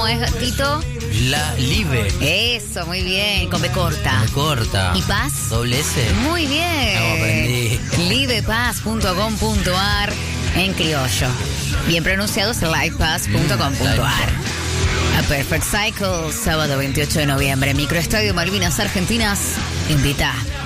es gatito? La Live. Eso, muy bien, con B corta. Me corta. ¿Y Paz? Doble S. Muy bien. No, aprendí. livepaz.com.ar en criollo. Bien pronunciado es livepaz.com.ar. A Perfect Cycle, sábado 28 de noviembre, Microestadio Malvinas Argentinas, invita.